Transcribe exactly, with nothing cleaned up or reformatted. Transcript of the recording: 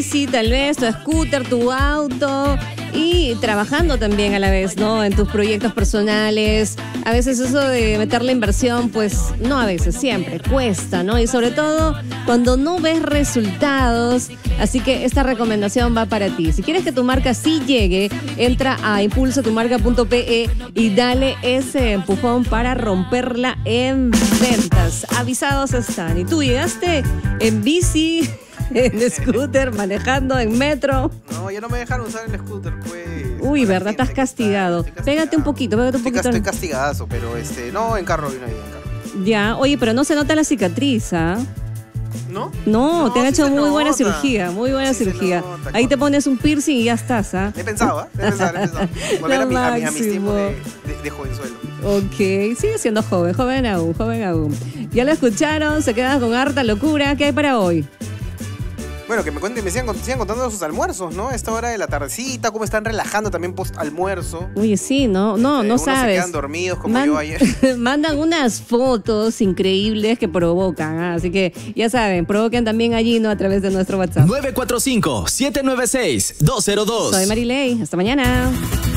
bici, tal vez, tu scooter, tu auto y trabajando también a la vez, ¿no? En tus proyectos personales. A veces eso de meter la inversión, pues no a veces, siempre cuesta, ¿no? Y sobre todo cuando no ves resultados. Así que esta recomendación va para ti. Si quieres que tu marca sí llegue, entra a impulsa tu marca punto pe y dale ese empujón para romperla en ventas. Avisados están. ¿Y tú llegaste en bici, en scooter, manejando, en metro? No, ya no me dejaron usar el scooter, pues. Uy, ¿verdad? Estás castigado. Estoy castigado. Pégate un poquito, pégate un Estoy, poquito. estoy castigadazo, pero este, no, en carro vino ahí, en carro. Ya, oye, pero no se nota la cicatriz, ¿ah? ¿No? No, No, te han sí hecho se muy nota. buena cirugía, muy buena Sí se cirugía. nota, Ahí con- te pones un piercing y ya estás, ¿ah? He pensado, ¿eh? He pensado, he pensado. Volver Lo a, mi- a, mi- a mis máximo. tiempos de, de, de jovenzuelo. Ok, sigue siendo joven, joven aún, joven aún. Ya lo escucharon, se quedan con harta locura. ¿Qué hay para hoy? Bueno, que me cuenten, me sigan, cont- sigan contando sus almuerzos, ¿no? Esta hora de la tardecita, cómo están relajando también post almuerzo. Oye, sí, no, no, no Unos sabes. se quedan dormidos como Man- yo ayer. Mandan unas fotos increíbles que provocan, ¿ah? Así que ya saben, provoquen también allí, ¿no? A través de nuestro WhatsApp. nueve cuatro cinco, siete nueve seis, dos cero dos. Soy Marilei, hasta mañana.